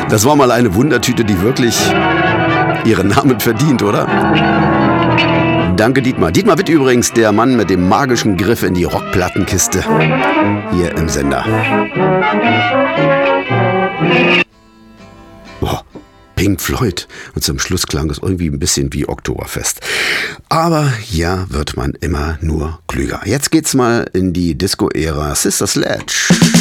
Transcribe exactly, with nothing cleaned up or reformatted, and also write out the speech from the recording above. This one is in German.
Das war mal eine Wundertüte, die wirklich ihren Namen verdient, oder? Danke, Dietmar. Dietmar Witt übrigens, der Mann mit dem magischen Griff in die Rockplattenkiste hier im Sender. Boah, Pink Floyd. Und zum Schluss klang es irgendwie ein bisschen wie Oktoberfest. Aber ja, wird man immer nur klüger. Jetzt geht's mal in die Disco-Ära. Sister Sledge.